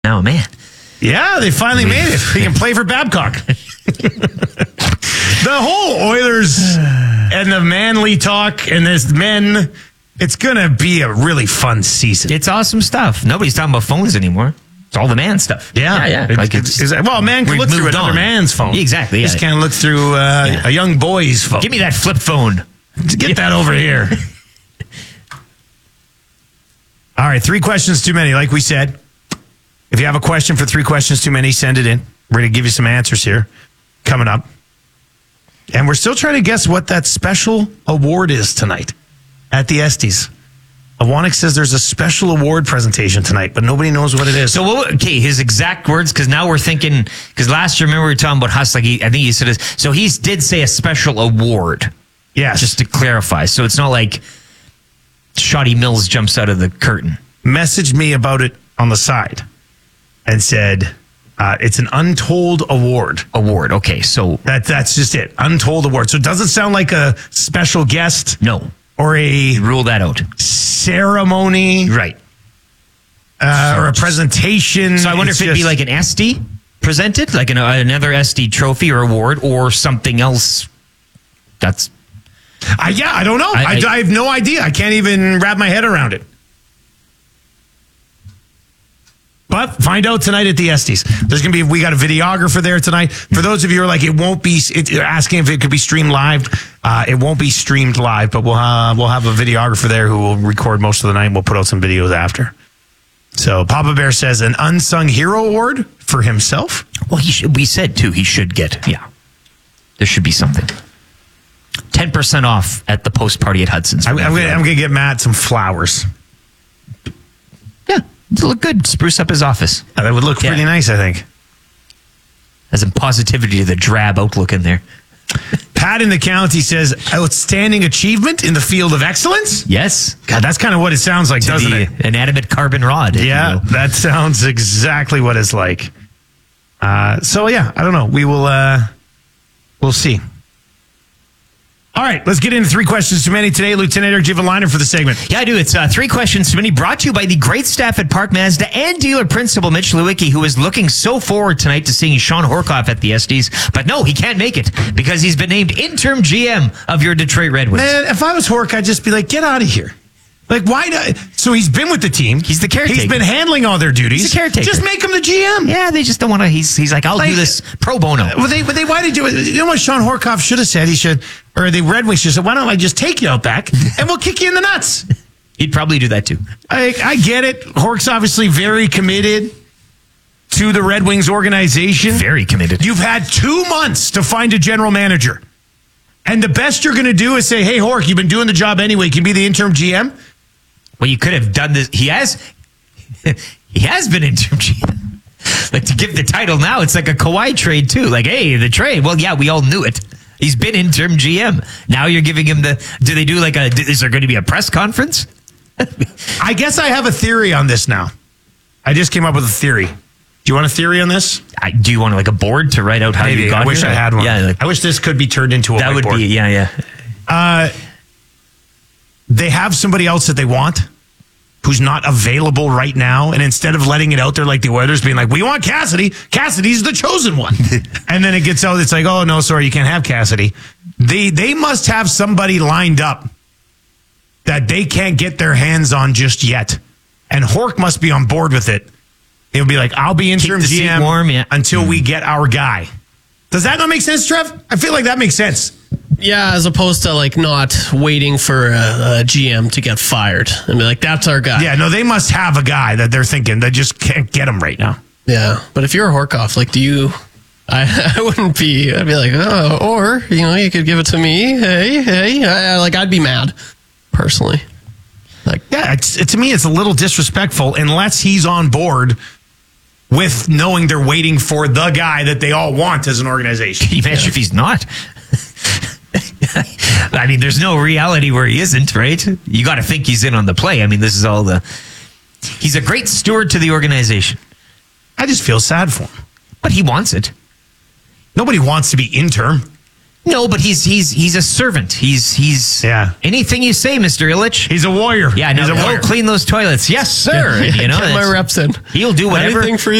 now, man. Yeah, they finally made it. He can play for Babcock. The whole Oilers and the Manly talk and this men, it's going to be a really fun season. It's awesome stuff. Nobody's talking about phones anymore. It's all the man stuff. Yeah. Like well, a man can look through another man's phone. Exactly. He just can't look through a young boy's phone. Give me that flip phone. Get that over here. All right, 3 questions too many, like we said. If you have a question for 3 questions too many, send it in. We're going to give you some answers here coming up. And we're still trying to guess what that special award is tonight at the Estes. Awanik says there's a special award presentation tonight, but nobody knows what it is. So, his exact words, because now we're thinking, because last year, remember we were talking about Huss, like I think he said, so he did say a special award. Yes. Just to clarify. So it's not like Shoddy Mills jumps out of the curtain. Messaged me about it on the side and said, it's an untold award. Award, okay. So that's just it. Untold award. So it doesn't sound like a special guest. No. Or a rule that out. Ceremony. Right. Or a presentation. So I wonder if it'd be like an SD presented, like another SD trophy or award or something else. That's... I don't know. I have no idea. I can't even wrap my head around it. But find out tonight at the Estes. There's going to be, we got a videographer there tonight. For those of you who are like, it won't be, asking if it could be streamed live. It won't be streamed live, but we'll have a videographer there who will record most of the night. And we'll put out some videos after. So Papa Bear says an unsung hero award for himself. Well, we said too, he should get, there should be something. 10% off at the post party at Hudson's. I'm going to get Matt some flowers. Yeah, it'll look good. Spruce up his office. Yeah, that would look pretty nice, I think. Has some positivity to the drab outlook in there. Pat in the county says, outstanding achievement in the field of excellence? Yes. God, that's kind of what it sounds like, doesn't it? Inanimate carbon rod. Yeah, that sounds exactly what it's like. So, yeah, I don't know. We'll see. All right, let's get into 3 questions too many today. Lieutenant Eric, do you have a liner for the segment? Yeah, I do. It's 3 questions too many, brought to you by the great staff at Park Mazda and dealer principal Mitch Lewicki, who is looking so forward tonight to seeing Sean Horkoff at the Estes. But no, he can't make it because he's been named interim GM of your Detroit Red Wings. Man, if I was Hork, I'd just be like, get out of here. Like, why not? So he's been with the team. He's the caretaker. He's been handling all their duties. He's the caretaker. Just make him the GM. Yeah, they just don't want to. He's like, I'll do this pro bono. Well, why did they do it? You know what Sean Horkoff should have said? Or the Red Wings should have said, why don't I just take you out back and we'll kick you in the nuts? He'd probably do that too. I get it. Hork's obviously very committed to the Red Wings organization. Very committed. You've had 2 months to find a general manager. And the best you're going to do is say, hey, Hork, you've been doing the job anyway. Can you be the interim GM? Well, you could have done this. He has been interim GM. Like, to give the title now, it's like a Kawhi trade too. Like, hey, the trade. Well, yeah, we all knew it. He's been interim GM. Now you're giving him do they do is there going to be a press conference? I guess I have a theory on this now. I just came up with a theory. Do you want a theory on this? Do you want a board to write out how you got here? I wish I had one. Yeah, I wish this could be turned into a that whiteboard. would be, yeah. They have somebody else that they want who's not available right now. And instead of letting it out there like the Oilers being like, we want Cassidy. Cassidy's the chosen one. And then it gets out. It's like, oh, no, sorry, you can't have Cassidy. They must have somebody lined up that they can't get their hands on just yet. And Hork must be on board with it. It'll be like, I'll be interim GM warm, until we get our guy. Does that not make sense, Trev? I feel like that makes sense. Yeah, as opposed to not waiting for a GM to get fired and be like, that's our guy. Yeah, no, they must have a guy that they're thinking they just can't get him right now. Yeah, but if you're a Horkoff, I wouldn't be. I'd be like, oh, or you could give it to me. Hey, I'd be mad personally. Yeah, to me, it's a little disrespectful unless he's on board with knowing they're waiting for the guy that they all want as an organization. Can you imagine if he's not? I mean, there's no reality where he isn't, right? You got to think he's in on the play. I mean, this is all he's a great steward to the organization. I just feel sad for him. But he wants it. Nobody wants to be interim. No, but he's a servant. He's anything you say, Mr. Illich. He's a warrior. Yeah, he's a warrior. Clean those toilets. Yes, sir. Get my reps in. He'll do whatever. Anything for you.